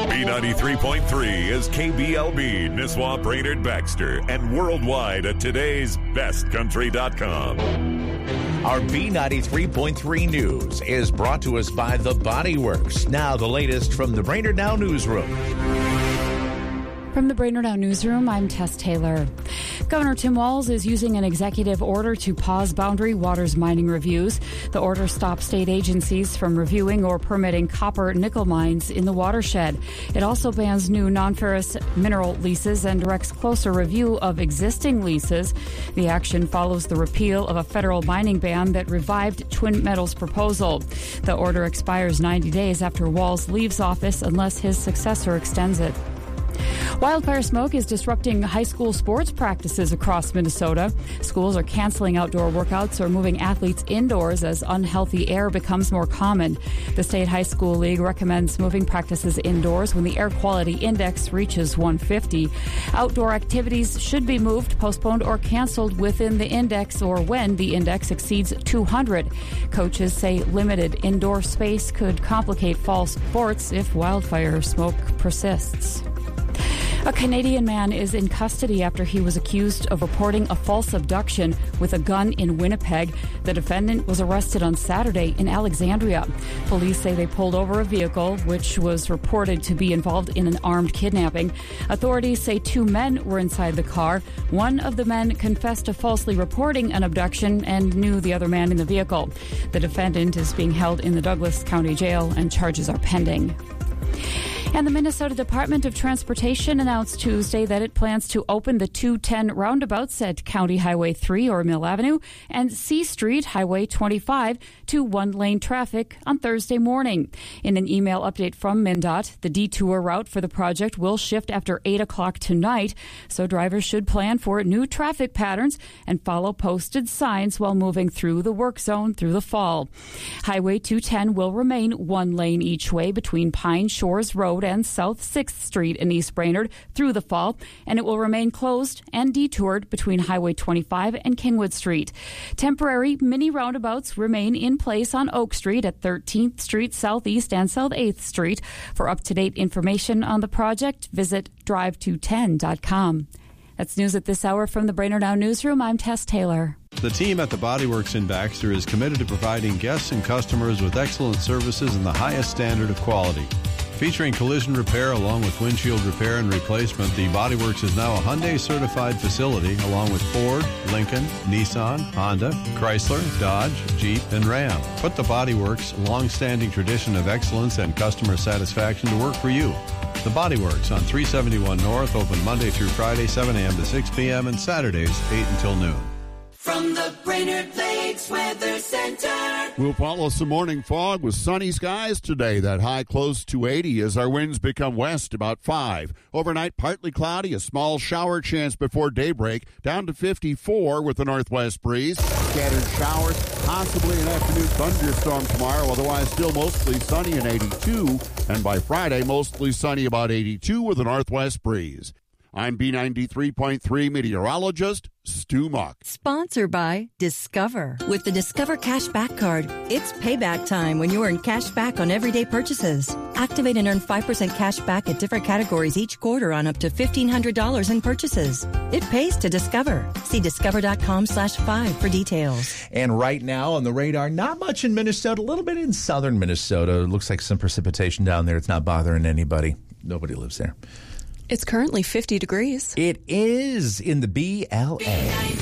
B93.3 is KBLB, Nisswa, Brainerd, Baxter, and worldwide at today'sbestcountry.com. Our B93.3 News is brought to us by The Body Works. Now the latest from the Brainerd Now Newsroom. From the Brainerd Now Newsroom, I'm Tess Taylor. Governor Tim Walz is using an executive order to pause Boundary Waters mining reviews. The order stops state agencies from reviewing or permitting copper-nickel mines in the watershed. It also bans new non-ferrous mineral leases and directs closer review of existing leases. The action follows the repeal of a federal mining ban that revived Twin Metals' proposal. The order expires 90 days after Walz leaves office unless his successor extends it. Wildfire smoke is disrupting high school sports practices across Minnesota. Schools are canceling outdoor workouts or moving athletes indoors as unhealthy air becomes more common. The State High School League recommends moving practices indoors when the air quality index reaches 150. Outdoor activities should be moved, postponed, or canceled within the index or when the index exceeds 200. Coaches say limited indoor space could complicate fall sports if wildfire smoke persists. A Canadian man is in custody after he was accused of reporting a false abduction with a gun in Winnipeg. The defendant was arrested on Saturday in Alexandria. Police say they pulled over a vehicle which was reported to be involved in an armed kidnapping. Authorities say two men were inside the car. One of the men confessed to falsely reporting an abduction and knew the other man in the vehicle. The defendant is being held in the Douglas County Jail and charges are pending. And the Minnesota Department of Transportation announced Tuesday that it plans to open the 210 roundabouts at County Highway 3 or Mill Avenue and C Street, Highway 25 to one-lane traffic on Thursday morning. In an email update from MnDOT, the detour route for the project will shift after 8 o'clock tonight, so drivers should plan for new traffic patterns and follow posted signs while moving through the work zone through the fall. Highway 210 will remain one lane each way between Pine Shores Road and South 6th Street in East Brainerd through the fall, and it will remain closed and detoured between Highway 25 and Kingwood Street. Temporary mini roundabouts remain in place on Oak Street at 13th Street Southeast and South 8th Street. For up-to-date information on the project, visit drive210.com. That's news at this hour from the Brainerd Now Newsroom. I'm Tess Taylor. The team at the Body Works in Baxter is committed to providing guests and customers with excellent services and the highest standard of quality. Featuring collision repair along with windshield repair and replacement, the Body Works is now a Hyundai-certified facility along with Ford, Lincoln, Nissan, Honda, Chrysler, Dodge, Jeep, and Ram. Put the Body Works' long-standing tradition of excellence and customer satisfaction to work for you. The Body Works on 371 North, open Monday through Friday, 7 a.m. to 6 p.m. and Saturdays, 8 until noon. From the Brainerd Lakes Weather Center. We'll follow some morning fog with sunny skies today. That high close to 80 as our winds become west about 5. Overnight, partly cloudy, a small shower chance before daybreak, down to 54 with a northwest breeze. Scattered showers, possibly an afternoon thunderstorm tomorrow, otherwise still mostly sunny and 82. And by Friday, mostly sunny about 82 with a northwest breeze. I'm B93.3 meteorologist Stu Muck. Sponsored by Discover. With the Discover Cashback Card, it's payback time when you earn cash back on everyday purchases. Activate and earn 5% cash back at different categories each quarter on up to $1,500 in purchases. It pays to Discover. See discover.com/5 for details. And right now on the radar, not much in Minnesota, a little bit in southern Minnesota. It looks like some precipitation down there. It's not bothering anybody. Nobody lives there. It's currently 50 degrees. It is in the BLA.